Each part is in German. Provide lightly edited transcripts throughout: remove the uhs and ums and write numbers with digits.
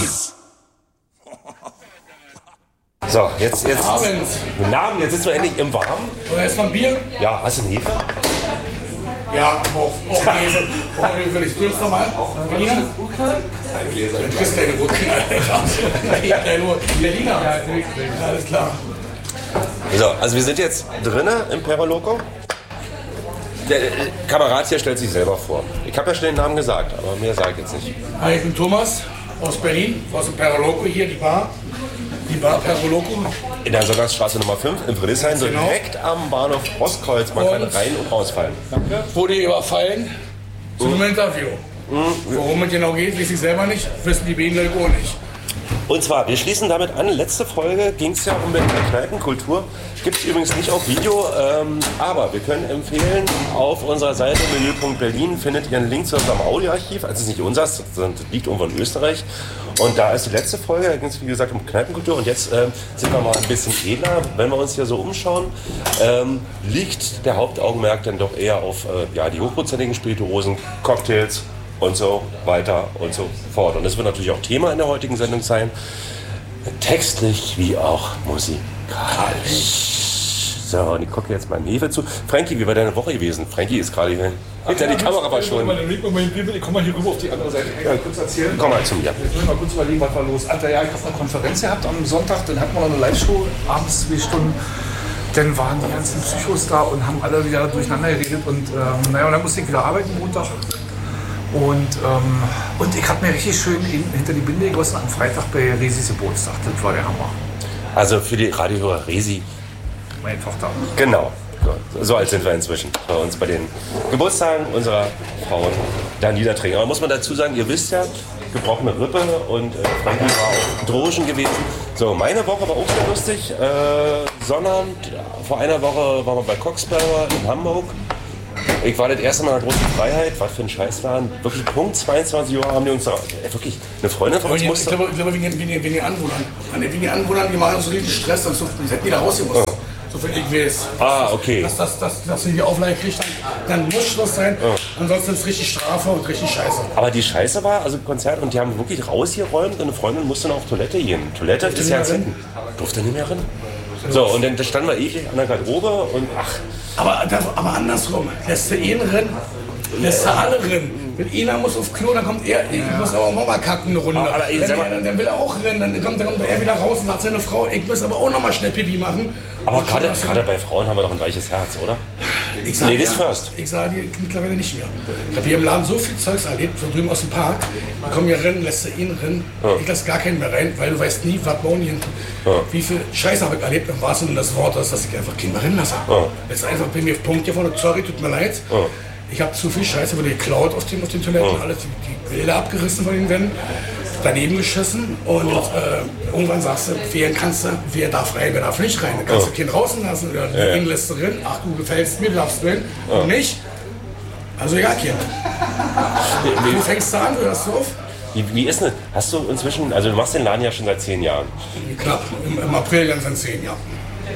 Was? So, jetzt. Guten Abend, jetzt sitzen wir endlich im Warmen. Oder erst mal ein Bier? Ja, hast du einen Hefe? Ja, auch Hefe. Will ich das nochmal? Berliner? Du kriegst keine Rutschen, Alter. Ja, nur Berliner. Ja, alles klar. So, also wir sind jetzt drinnen im Peroloco. Der Kamerad hier stellt sich selber vor. Ich habe ja schon den Namen gesagt, aber mehr sage ich jetzt nicht. Hi, ich bin Thomas aus Berlin, aus dem Peroloco hier, die Bar. Die Bar Peroloco. In der Sonntagsstraße Nummer 5 in Friedrichshain, so Genau. direkt am Bahnhof Ostkreuz. Man kann rein und rausfallen. Wurde überfallen zu einem Interview. Worum es genau geht, weiß ich selber nicht, wissen die Bienen auch nicht. Und zwar, wir schließen damit an. Letzte Folge ging es ja um Berliner Kneipenkultur. Gibt es übrigens nicht auf Video, aber wir können empfehlen, auf unserer Seite menü.berlin findet ihr einen Link zu unserem Audioarchiv. Also es ist nicht unseres, sondern das liegt irgendwo in Österreich. Und da ist die letzte Folge, da ging es wie gesagt um Kneipenkultur. Und jetzt sind wir mal ein bisschen edler. Wenn wir uns hier so umschauen, liegt der Hauptaugenmerk dann doch eher auf die hochprozentigen Spirituosen, Cocktails und so weiter und so fort. Und das wird natürlich auch Thema in der heutigen Sendung sein. Textlich wie auch musikalisch. So, und ich gucke jetzt mal im Hefe zu. Frankie, wie war deine Woche gewesen? Frankie ist gerade hier. Hinter die Kamera war schon. Ich komme mal hier rüber auf die andere Seite. Ich kann kurz erzählen. Komm mal zu mir. Jetzt müssen wir mal kurz überlegen, was war los. Alter, ja, ich habe eine Konferenz gehabt am Sonntag, dann hatten wir noch eine Live-Show, abends 2 Stunden. Dann waren die ganzen Psychos da und haben alle wieder durcheinander geredet. Und und dann musste ich wieder arbeiten Montag. Und ich habe mir richtig schön hinter die Binde gegossen am Freitag bei Resis Geburtstag. Das war der Hammer. Also für die Radiohörer Resi. Meine Tochter. Genau. So alt sind wir inzwischen bei uns bei den Geburtstagen unserer Frauen da niedertrinken. Aber muss man dazu sagen, ihr wisst ja, gebrochene Rippe und Frankie war auf Drogen gewesen. So, meine Woche war auch sehr lustig. Sondern vor einer Woche waren wir bei Coxberger in Hamburg. Ich war das erste Mal in der großen Freiheit, was für ein Scheißladen. Wirklich Punkt 22 Uhr haben die uns da, wirklich, eine Freundin von uns Ich musste. glaube, wegen den Anwohnern. Wegen den Anwohnern, die machen so richtig Stress, und so, die hätten die da rausgemusst. So viel ich weiß. Okay. Dass sie die Auflage kriegt, dann muss Schluss sein. Ansonsten ist es richtig Strafe und richtig Scheiße. Aber die Scheiße war, also Konzert, und die haben wirklich rausgeräumt und eine Freundin musste noch auf Toilette gehen. Toilette ist ja hinten. Durfte nicht mehr rein. So, und dann standen wir ewig an der Garderobe und Aber andersrum, lässt du ihn rennen, lässt du alle rennen. Wenn einer muss auf Klo, dann kommt er, ich muss aber auch mal kacken eine Runde. Aber dann will er auch rennen, dann kommt er wieder raus und sagt seine Frau, ich muss aber auch noch mal schnell Pipi machen. aber gerade bei Frauen haben wir doch ein weiches Herz, oder? Ladies first. Ich sage dir mittlerweile nicht mehr. Ich habe hier im Laden so viel Zeugs erlebt, von drüben aus dem Park. Die kommen hier rennen, lässt du ihn rennen. Ich lasse gar keinen mehr rein, weil du weißt nie, was morgen hier hinten. Wie viel Scheiße habe ich erlebt, im wahrsten Sinne des Wortes, dass ich einfach keinen mehr rennen lasse. Jetzt einfach bei mir Punkt hier vorne, sorry, tut mir leid. Ich habe zu viel Scheiße wurde geklaut auf den Toiletten, alles die Bilder abgerissen von den Wänden, daneben geschissen und irgendwann sagst du, wer kannst du, wer darf rein, wer darf nicht rein. Dann kannst du Kind draußen lassen oder ihn lässt du drin, ach du gefällst mir, darfst drin und nicht. Also ja, Kind. Du fängst da an, du hörst auf. Wie ist denn das? Hast du inzwischen, also du machst den Laden ja schon seit 10 Jahren. Knapp, im April dann sind 10 Jahre.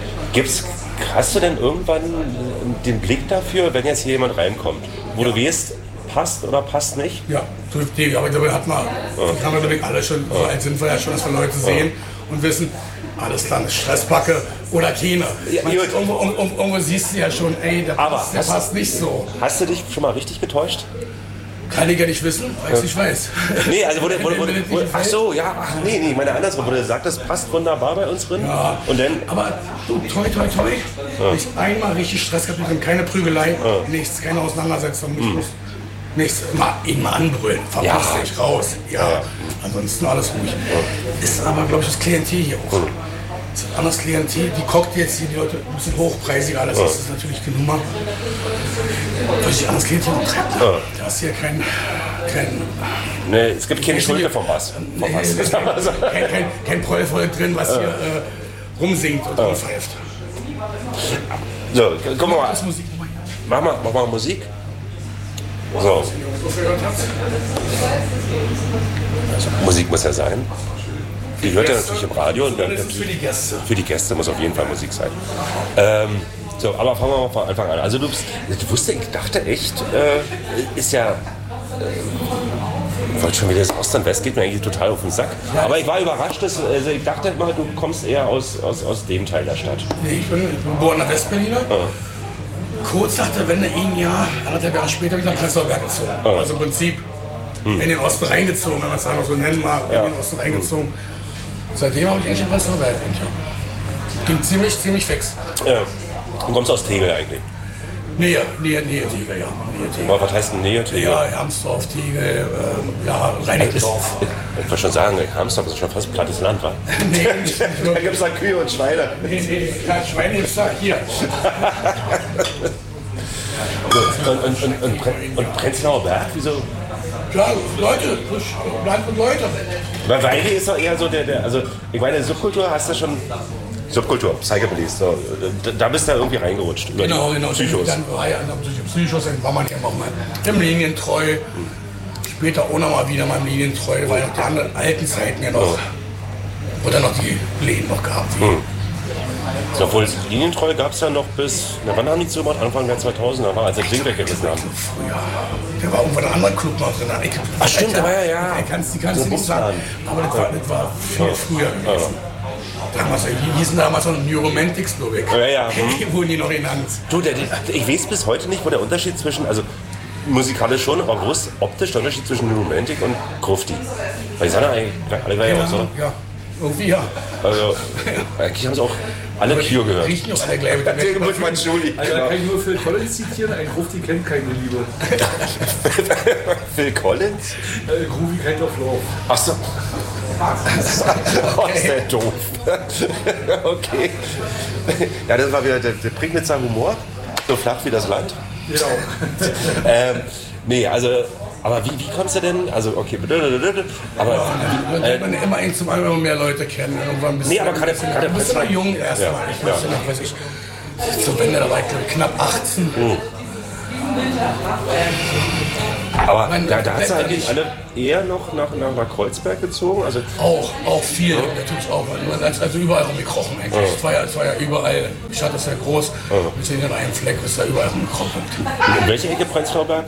Hast du denn irgendwann den Blick dafür, wenn jetzt hier jemand reinkommt, wo du weißt, passt oder passt nicht? Ja, aber ich glaube, hat man, haben wir glaube ich alle schon, so alt sind wir ja schon, dass wir Leute sehen und wissen, alles klar, eine Stressbacke oder keine. Ja, irgendwo siehst du ja schon, ey, der passt nicht so. Hast du dich schon mal richtig getäuscht? Kann ich ja nicht wissen, weil ich es nicht weiß. Nee, also ach so, ja, nee, meine andersrum, wo du sagst, das passt wunderbar bei uns drin. Ja, und dann, aber du, toi. Nicht einmal richtig Stress gehabt, keine Prügelei, nichts, keine Auseinandersetzung, nichts. Ihn mal anbrüllen, verpiss dich raus. Ja, ansonsten alles ruhig. Ist aber, glaube ich, das Klientel hier auch. Das ist ein anderes Klientel, die Cocktails hier, die Leute ein bisschen hochpreisiger, alles das ist natürlich die Nummer. Weil ich anderes Klientel auch treibt. Da ist hier kein nee, es gibt keine Schulter vom Bass. Kein Prollvolk drin, was hier rumsingt und rumpfeift. So, guck mal. Mach mal Musik. So. Also, Musik muss ja sein. Die hört ja natürlich im Radio. Und dann das ist für die Gäste. Für die Gäste muss auf jeden Fall Musik sein. So, aber fangen wir mal von Anfang an. Also du wusstest, ich dachte echt, ist ja Ich wollte schon wieder, das Ost und West geht mir eigentlich total auf den Sack. Ja. Aber ich war überrascht, also ich dachte immer, du kommst eher aus dem Teil der Stadt. Nee, ich bin geborener Westberliner. Kurz nach der Wende, ein Jahr, 1,5 Jahre später wieder nach Prenzlauer Berg gezogen. Also im Prinzip in den Osten reingezogen, wenn man es einfach so nennen mag, in den Osten reingezogen. Seitdem habe ich eigentlich in Prenzlauer Berg. Ging ziemlich fix. Ja. Du kommst aus Tegel eigentlich? Nähe Tegel, ja. Aber was heißt denn Nähe Tegel? Ja, Hermsdorf, Tegel, Reinickendorf. Ich wollte schon sagen, Hermsdorf ist schon fast plattes Land, wa? Nee, nicht da gibt es da Kühe und Schweine. Nee, Schweine ist da hier. Und Prenzlauer Berg, wieso? Ja, Leute, Land und Leute. Weil hier ist doch eher so also ich meine, Subkultur hast du schon. Subkultur, Psychobillies, so. Da bist du irgendwie reingerutscht. Genau. Psychos. Dann war ja Psychos, dann war man ja auch mal im Linientreu. Später auch noch mal wieder mal im Linientreu, weil die anderen alten Zeiten ja noch, wo dann noch die Läden noch gehabt. Obwohl Linientreu gab es ja noch bis, wann haben die zugemacht? Anfang der 2000er, war als der Ding weggerissen haben. Früher. Da war irgendwo ein anderer Club noch drin. Ach stimmt, da war ja. Die kannst du nicht sagen, aber das war viel früher gewesen. Die hießen damals noch New Romantics, glaube ich. Ja. Wurden die noch genannt. Du, ich weiß bis heute nicht, wo der Unterschied zwischen, also musikalisch schon, aber wo ist optisch der Unterschied zwischen New Romantic und Grufti? Weil die sahen ja eigentlich alle gleich aus, oder? Ja, irgendwie ja. Also, eigentlich haben sie auch alle Kio gehört. Riechen auch alle gleich. Deswegen muss man Julie. Also da kann ich nur Phil Collins zitieren, ein Grufti kennt keine Liebe. Phil Collins? Groovy Kind of Love. Ach so. Oh, ist der doof. Okay. Ja, das war wieder der Prignitzer Humor. So flach wie das Land. Genau. Nee, also, aber wie kommst du denn? Also, okay, aber. Man lernt man immer ein zum anderen mehr Leute kennen. Irgendwann bist nee, aber gerade du bist noch jung erstmal. Ich wusste noch, weiß ich, zur Wende, da war ich glaube knapp 18. Aber da hat sie eigentlich alle eher noch nach Kreuzberg gezogen? Also auch viel, natürlich auch. Also überall rumgekrochen eigentlich. Es war ja überall, die Stadt ist ja groß, mit in einem Fleck ist da überall rumgekrochen. In welche Ecke Prenzlauer Berg?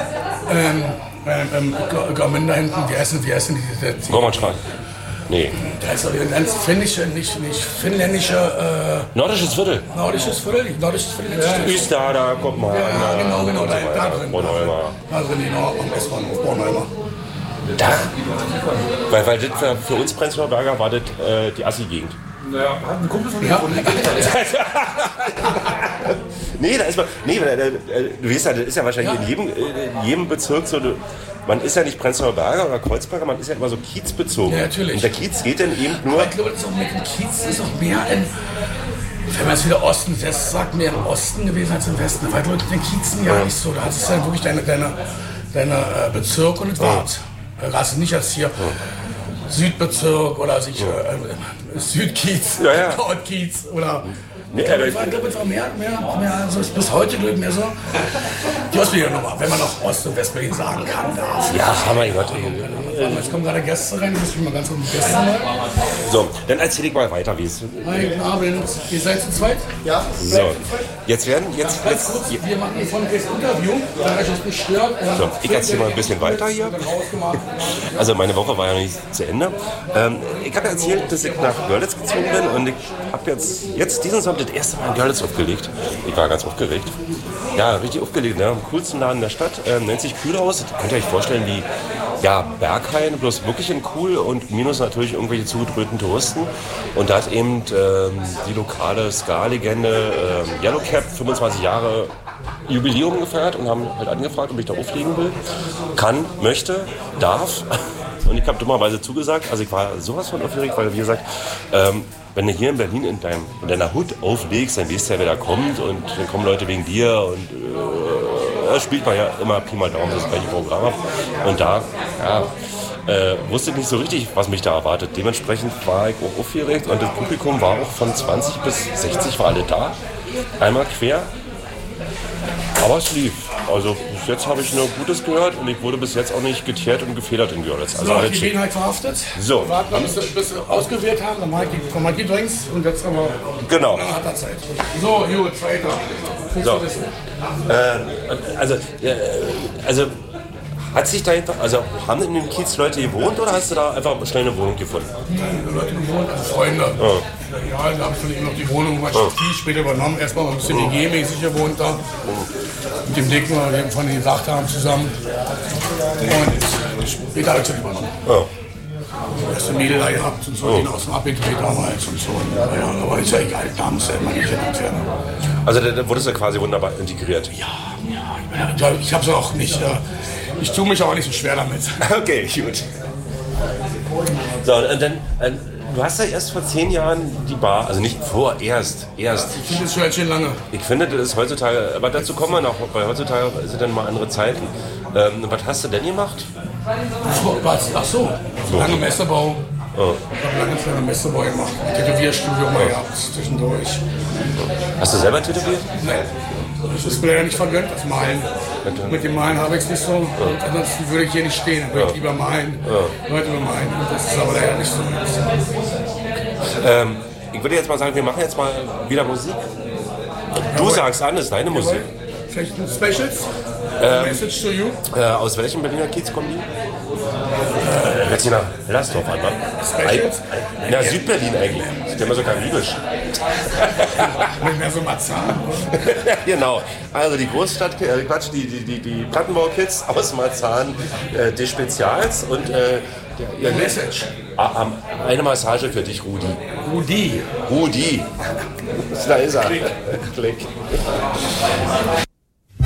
Garmin da hinten, wie heißen die? Gormannstraße. Nee. Da ist aber ganz finnische, nicht finnländische. Nordisches Viertel. Nordisches Viertel. Üster, da kommt mal. Ja, genau, da drin. Bornholmer. Da drin, genau, am S-Bahnhof Bornholmer. Da? Weil das für uns Prenzlauer Berger war das die Assi-Gegend. Naja, hat ein Kumpel von mir Nee, da ist man. Nee, du weißt ja, das ist ja wahrscheinlich in jedem Bezirk so. Man ist ja nicht Prenzlauer Berger oder Kreuzberger, man ist ja immer so kiezbezogen. Ja, natürlich. Und der Kiez geht dann eben nur. Aber ich glaube, das ist auch mit dem Kiez ist auch mehr in. Wenn man es wieder Osten West sagt, mehr im Osten gewesen als im Westen. Weil du mit den Kiezen ja nicht so. Da hast du ja wirklich deine Bezirk und das war's. Da hast du nicht als hier Südbezirk oder Südkiez, Nordkiez oder. Nee, ich glaube, es war mehr so ist bis heute glaube ich mehr so. Die Ostberliner Nummer, wenn man noch Ost- und Westberlin sagen kann, darf. Ja, Hammer, Gott. Jetzt kommen gerade Gäste rein, ich muss mal ganz kurz Gäste mal. So, dann erzähl ich mal weiter, wie es. Guten Abend, ihr seid zu zweit? Ja. So, jetzt wir machen von das Interview, da ich euch nicht stört. So, ich erzähl mal ein bisschen weiter hier. Also meine Woche war ja noch nicht zu Ende. Ich habe erzählt, dass ich nach Görlitz gezogen bin und ich habe jetzt diesen Sonntag das erste Mal in Görlitz aufgelegt. Ich war ganz aufgeregt. Ja, richtig aufgelegt, ne? Am coolsten Laden der Stadt. Nennt sich Kühlhaus. Das könnt ihr euch vorstellen wie Berghain, bloß wirklich in cool und minus natürlich irgendwelche zugedröhnten Touristen. Und da hat eben die lokale Ska-Legende Yellowcap 25 Jahre Jubiläum gefeiert und haben halt angefragt, ob ich da auflegen will. Kann, möchte, darf. Und ich habe dummerweise zugesagt. Also ich war sowas von aufgeregt, weil wie gesagt, wenn du hier in Berlin in deiner Hut auflegst, dann weißt du ja, wer da kommt und dann kommen Leute wegen dir und spielt man ja immer Pi mal Daumen das gleiche Programm ab. Und da, wusste ich nicht so richtig, was mich da erwartet. Dementsprechend war ich auch aufgeregt und das Publikum war auch von 20 bis 60 war alle da. Einmal quer. Aber es lief. Also bis jetzt habe ich nur Gutes gehört und ich wurde bis jetzt auch nicht geteert und gefedert in Görlitz. Also die Gelegenheit verhaftet. So. Warten, bis wir ausgewählt haben, dann mache ich die Drinks und jetzt aber genau. Hat er Zeit. So, gut, weiter. So. Also Hat sich da also haben in dem Kiez Leute gewohnt oder hast du da einfach schnell eine Wohnung gefunden? Leute gewohnt, also Freunde. Ja, da habe ich von ihm noch die Wohnung, was viel später übernommen. Erstmal ein bisschen IG-mäßig gewohnt da. Mit dem Dicken, den wir von denen gesagt haben, zusammen. Und später habe ich es übernommen. Erste Mädel da gehabt und so, den aus dem abgedreht damals und so. Ja, aber ist ja egal, damals immer nicht entfernt. Also da wurdest du quasi wunderbar integriert. Ja, ich habe es auch nicht. Ich tue mich auch nicht so schwer damit. Okay, gut. So, und dann, du hast ja erst vor 10 Jahren die Bar, also nicht vorerst. Ich finde es schon jetzt schon lange. Ich finde, das ist heutzutage, aber dazu kommen wir noch, weil heutzutage sind dann mal andere Zeiten. Was hast du denn gemacht? Ach so, lange Messerbau. Ich habe lange für einen Messerbau gemacht. Tätowierstudium mal gehabt zwischendurch. Hast du selber tätowiert? Nein. Das ist mir ja nicht vergönnt, das Malen. Mit dem Malen habe ich es nicht so. Und ansonsten würde ich hier nicht stehen. Dann würde ich lieber malen, Leute bemalen. Und das ist aber leider nicht so. Ich würde jetzt mal sagen, wir machen jetzt mal wieder Musik. Du sagst an, das ist deine Musik. Vielleicht ein Specials? Message to you? Aus welchem Berliner Kiez kommen die? Jetzt hier nach Hellersdorf an, ne? Specials? Ja, Südberlin eigentlich. Das ist ja immer so karibisch. Nicht mehr so Marzahn. Genau. Also die Großstadt, die Plattenbau-Kids aus Marzahn, die Spezials und ihr Message. Eine Massage für dich, Rudi. Rudi. Da ist er. Klick.